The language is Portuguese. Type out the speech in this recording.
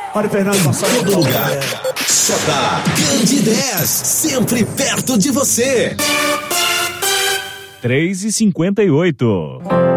Olha o Fernando passando. Todo lugar. Só dá Grande 10, sempre perto de você. 3h58.